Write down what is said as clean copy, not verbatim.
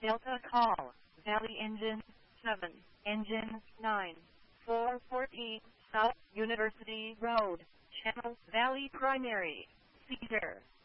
Delta call, Valley engine 7, engine 9, 414, South University Road, Channel Valley Primary, Cedar.